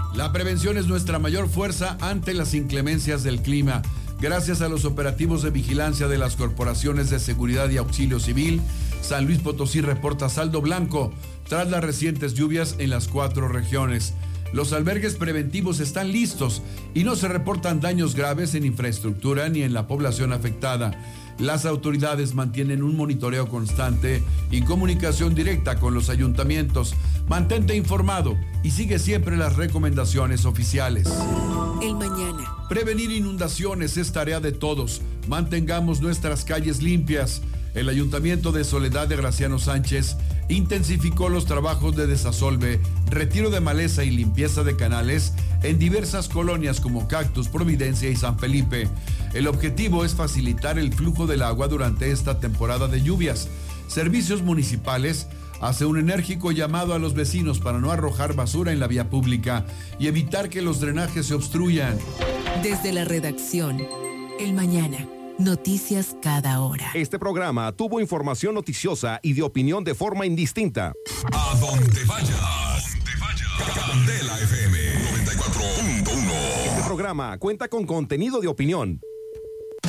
La prevención es nuestra mayor fuerza ante las inclemencias del clima. Gracias a los operativos de vigilancia de las corporaciones de seguridad y auxilio civil, San Luis Potosí reporta saldo blanco tras las recientes lluvias en las 4 regiones. Los albergues preventivos están listos y no se reportan daños graves en infraestructura ni en la población afectada. Las autoridades mantienen un monitoreo constante y comunicación directa con los ayuntamientos. Mantente informado y sigue siempre las recomendaciones oficiales. El mañana. Prevenir inundaciones es tarea de todos. Mantengamos nuestras calles limpias. El Ayuntamiento de Soledad de Graciano Sánchez intensificó los trabajos de desasolve, retiro de maleza y limpieza de canales en diversas colonias como Cactus, Providencia y San Felipe. El objetivo es facilitar el flujo del agua durante esta temporada de lluvias. Servicios Municipales hace un enérgico llamado a los vecinos para no arrojar basura en la vía pública y evitar que los drenajes se obstruyan. Desde la redacción, El Mañana. Noticias cada hora. Este programa tuvo información noticiosa y de opinión de forma indistinta. A donde vayas. Candela FM 94.1. Este programa cuenta con contenido de opinión.